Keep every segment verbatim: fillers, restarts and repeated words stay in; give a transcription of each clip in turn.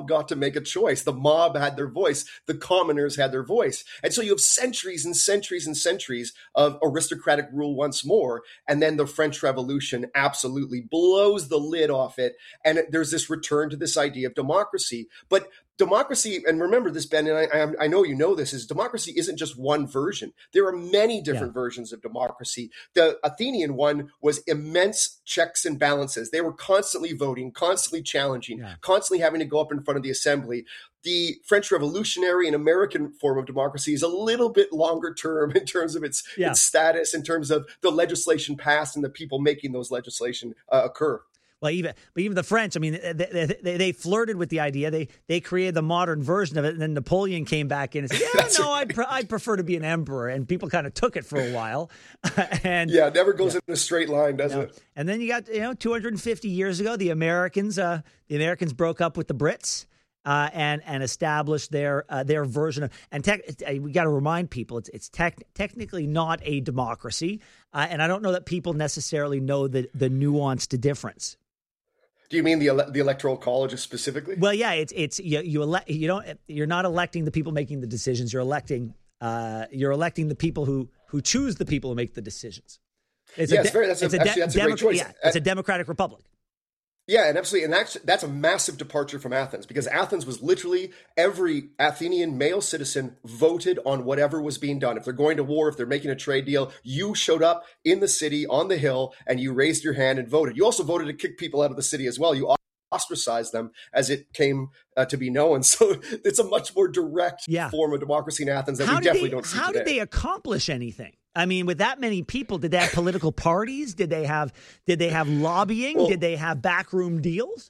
got to make a choice. The mob had their voice. The commoners had their voice. And so you have centuries and centuries and centuries of aristocratic rule once more. And then the French Revolution absolutely blows the lid off it. And there's this return to this idea of democracy. But democracy, and remember this, Ben, and I, I know you know this, is democracy isn't just one version. There are many different yeah. versions of democracy. The Athenian one was immense checks and balances. They were constantly voting, constantly challenging, yeah. constantly having to go up in front of the assembly. The French Revolutionary and American form of democracy is a little bit longer term in terms of its, yeah. its status, in terms of the legislation passed and the people making those legislation uh, occur. Well, even but even the French, I mean, they, they, they flirted with the idea. They they created the modern version of it, and then Napoleon came back in and said, "Yeah, no, right. I'd, pre- I'd prefer to be an emperor." And people kind of took it for a while. and yeah, it never goes yeah. in a straight line, does no. it? And then you got you know two hundred fifty years ago, the Americans, uh, the Americans broke up with the Brits. Uh, and and established their uh, their version of and tech, uh, we got to remind people it's it's tech, technically not a democracy, uh, and I don't know that people necessarily know the the nuanced difference. Do you mean the ele- the electoral college specifically? Well, yeah, it's it's you you elect you don't you're not electing the people making the decisions. You're electing uh, you're electing the people who who choose the people who make the decisions. It's yeah, a de- it's very, that's it's a, a, de- actually, that's a Demo- great choice. Yeah, it's a democratic republic. Yeah, and absolutely. And that's, that's a massive departure from Athens, because Athens was literally every Athenian male citizen voted on whatever was being done. If they're going to war, if they're making a trade deal, you showed up in the city on the hill and you raised your hand and voted. You also voted to kick people out of the city as well. You ostracized them as it came uh, to be known. So it's a much more direct yeah. form of democracy in Athens that how we definitely they, don't see how today. Did they accomplish anything? I mean, with that many people, did they have political parties? Did they have did they have lobbying? Well, did they have backroom deals?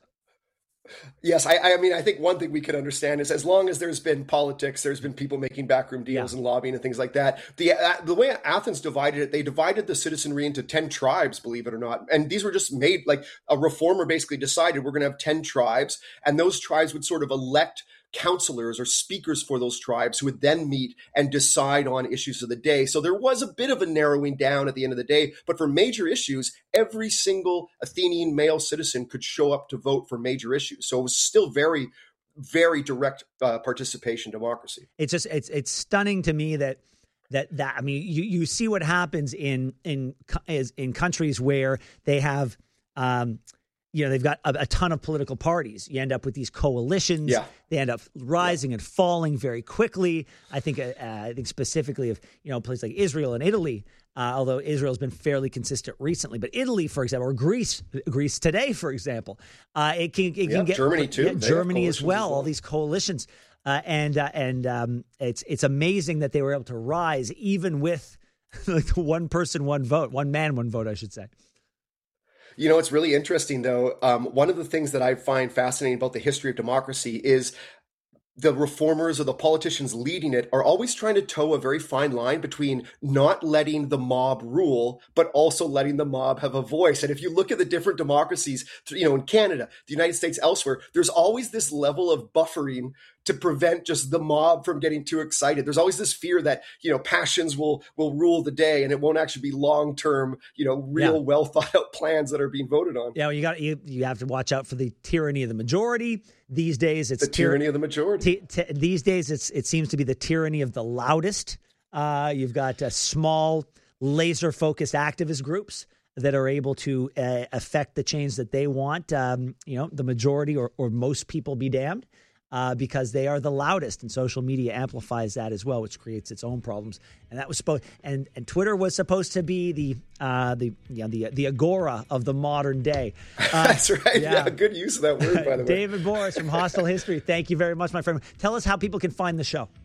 Yes, I, I mean, I think one thing we could understand is as long as there's been politics, there's been people making backroom deals yeah. and lobbying and things like that. The uh, the way Athens divided it, they divided the citizenry into ten tribes, believe it or not. And these were just made, like a reformer basically decided we're going to have ten tribes, and those tribes would sort of elect counselors or speakers for those tribes who would then meet and decide on issues of the day. So there was a bit of a narrowing down at the end of the day, but for major issues, every single Athenian male citizen could show up to vote for major issues. So it was still very, very direct uh, participation democracy. It's just, it's, it's stunning to me that, that, that, I mean, you, you see what happens in, in, in countries where they have, um, you know, they've got a, a ton of political parties. You end up with these coalitions. Yeah. They end up rising yeah. and falling very quickly. I think, uh, I think specifically of, you know, places like Israel and Italy, uh, although Israel's been fairly consistent recently. But Italy, for example, or Greece, Greece today, for example, uh, it can, it yeah, can get Germany too. Yeah, Germany as well, as well. All these coalitions, uh, and uh, and um, it's it's amazing that they were able to rise even with like the one person, one vote, one man, one vote, I should say. You know, it's really interesting, though. Um, one of the things that I find fascinating about the history of democracy is the reformers or the politicians leading it are always trying to toe a very fine line between not letting the mob rule, but also letting the mob have a voice. And if you look at the different democracies, you know, in Canada, the United States, elsewhere, there's always this level of buffering to prevent just the mob from getting too excited. There's always this fear that, you know, passions will will rule the day and it won't actually be long-term, you know, real yeah. well thought out plans that are being voted on. Yeah, well, you got you you have to watch out for the tyranny of the majority. These days it's the tyranny tyr- of the majority. T- t- these days it's it seems to be the tyranny of the loudest. Uh, you've got uh, small, laser-focused activist groups that are able to uh, affect the change that they want. Um, you know, the majority or, or most people be damned. Uh, because they are the loudest, and social media amplifies that as well, which creates its own problems. And that was supposed, and, and Twitter was supposed to be the uh, the you know, the the agora of the modern day. Uh, That's right. Yeah. yeah, good use of that word, by the way. David Borys from Hostile History. Thank you very much, my friend. Tell us how people can find the show.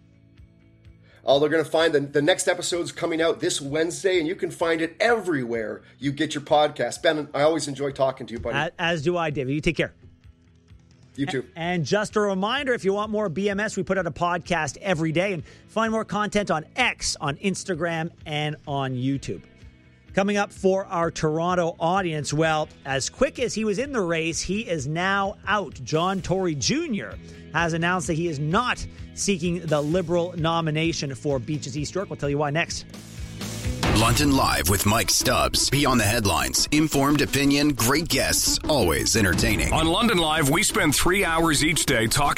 Oh, they're going to find the, the next episode's coming out this Wednesday, and you can find it everywhere you get your podcast. Ben, I always enjoy talking to you, buddy. As, as do I, David. You take care. You too. And just a reminder, if you want more B M S, we put out a podcast every day, and find more content on X, on Instagram, and on YouTube. Coming up for our Toronto audience, well, as quick as he was in the race, he is now out. John Tory Junior has announced that he is not seeking the Liberal nomination for Beaches East York. We'll tell you why next. London Live with Mike Stubbs. Beyond the headlines. Informed opinion, great guests, always entertaining. On London Live, we spend three hours each day talking